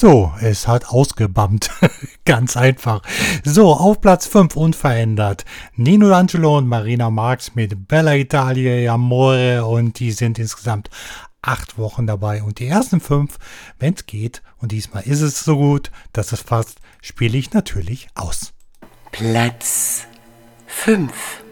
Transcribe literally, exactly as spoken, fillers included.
So, es hat ausgebammt. Ganz einfach. So, auf Platz fünf unverändert. Nino D'Angelo und Marina Marx mit Bella Italia e Amore und die sind insgesamt acht Wochen dabei. Und die ersten fünf, wenn es geht, und diesmal ist es so gut, dass es passt, spiele ich natürlich aus. Platz fünf.